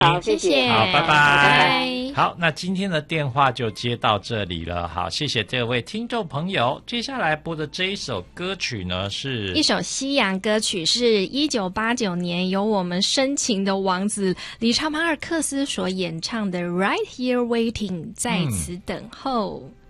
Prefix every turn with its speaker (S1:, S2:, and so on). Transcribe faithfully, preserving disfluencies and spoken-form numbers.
S1: 好，谢谢，
S2: 好，拜拜。
S1: 拜拜。
S2: 好，那今天的电话就接到这里了。好，谢谢这位听众朋友。接下来播的这一首歌曲呢，是
S1: 一首西洋歌曲，是一九八九年由我们深情的王子理查马尔克斯所演唱的《Right Here Waiting》，在此等候。嗯